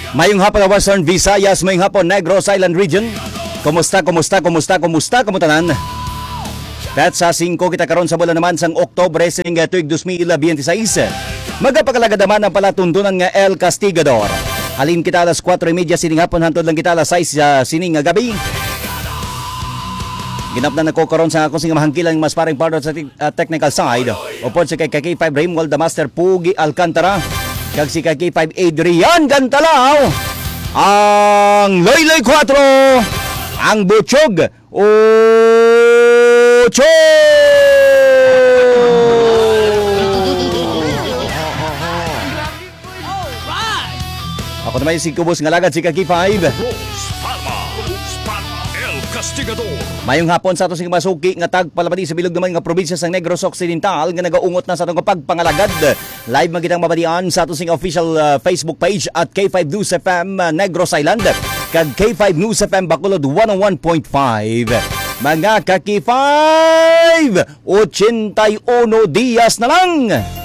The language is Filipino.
Mayong hapon na Western Visayas, mayong hapon Negros Island Region. Kumusta kumutanan? At sa 5 kita karon sa bulan naman sang Oktobre sing tuig 2026. Magapakalaga naman ang palatuntunan nga El Castigador. Halin kita alas 4:30 sining hapon hantod lang kita alas 6 sining gabi. Ginapnan nako karon sa akong sing mahangkilan mas paring part sa technical side. Upod sa kay K5 Raymwald the Master Pugi Alcantara. Kag si K5 Adrian Gantalao. Ang Loyloy 4. Ang Butchog. Ocho! Ako naman si Kubos nga lagad si K5. Mayong hapon sa ato sing masuki nga tagpalabadi sa bilog naman nga probinsya sang Negros Occidental nga nagaungot na sa atong pagpangalagad. Live magitang mabadian sa ato sing official Facebook page at K5 News FM Negros Island kag K5 News FM Bacolod 101.5. Mga K5 81 Dias na lang.